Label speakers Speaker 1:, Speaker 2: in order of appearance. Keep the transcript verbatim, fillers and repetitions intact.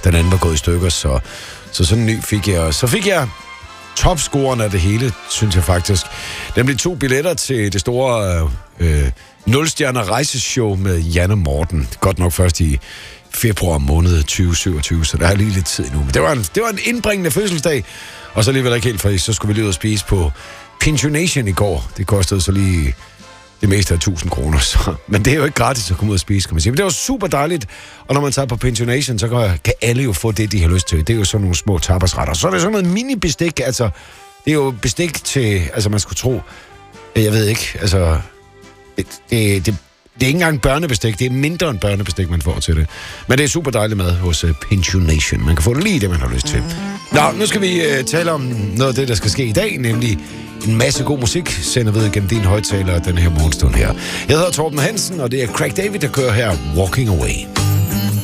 Speaker 1: den anden var gået i stykker, så, så sådan en ny fik jeg. Så fik jeg topscoren af det hele, synes jeg faktisk. Nemlig to billetter til det store øh, nul-stjerner rejseshow med Janne Morten. Godt nok først i februar måned tyve syvogtyve, så der er lige lidt tid nu. Men det var en, det var en indbringende fødselsdag, og så alligevel ikke helt frisk. Så skulle vi lige ud og spise på Pensionation i går. Det kostede så lige det meste af tusind kroner. Så. Men det er jo ikke gratis at komme ud og spise, kan man sige. Men det var super dejligt, og når man tager på Pensionation, så kan, kan alle jo få det, de har lyst til. Det er jo sådan nogle små tapasretter. Så er det sådan noget mini-bestik, altså det er jo bestik til, altså man skulle tro, jeg ved ikke, altså det, det, det Det er ikke engang børnebestik, det er mindre end børnebestik, man får til det. Men det er super dejligt mad hos uh, Pensionation. Man kan få det lige det, man har lyst til. Nå, nu skal vi uh, tale om noget af det, der skal ske i dag, nemlig en masse god musik, sender ved gennem din højttaler den her morgenstund her. Jeg hedder Torben Hansen, og det er Craig David, der kører her Walking Away.